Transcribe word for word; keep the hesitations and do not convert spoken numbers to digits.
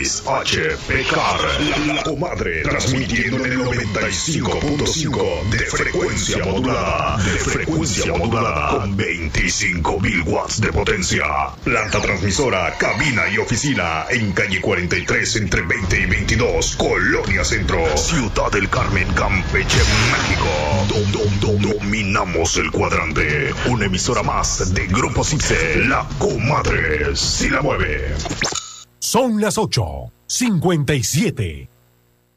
X H P C A R, La Comadre, transmitiendo en el noventa y cinco punto cinco de frecuencia modulada, de frecuencia modulada, con veinticinco mil watts de potencia. Planta transmisora, cabina y oficina, en calle cuarenta y tres, entre veinte y veintidós, Colonia Centro, Ciudad del Carmen, Campeche, México. Dom, dom, dom, dominamos el cuadrante. Una emisora más de Grupo Cipse, La Comadre, si la mueve. Son las ocho, cincuenta y siete.